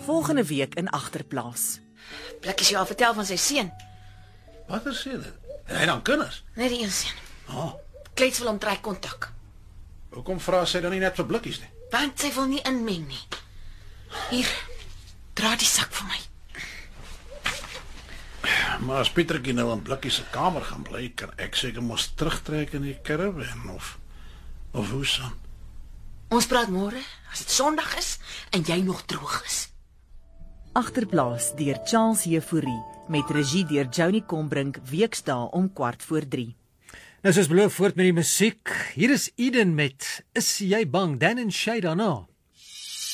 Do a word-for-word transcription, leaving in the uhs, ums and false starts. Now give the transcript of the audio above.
Volgende week in Agterplaas. Blikkies jou al vertel van sy seun. Wat is dit? Hy dan kinders. Net die een seun. Oh, Kleits wil hom trek kontak. hoekom vra sy dan nie net vir blikkies nie? Want sy wil nie inmeng nie. Hier, dra die sak vir my. Maar as Pietertjie nou in blikkies se kamer gaan bly, kan ek seker mos terugtrek in die caravan of of hoe son. Ons praat môre, as dit Sondag is en jy nog droog is. Agterplaas deur Charles Jefouri met regie deur Johnny Combrink weksdae om kwart voor drie. Nou soos beloof voort met die musiek. Hier is Eden met Is jy bang? Dan en Shay daarna.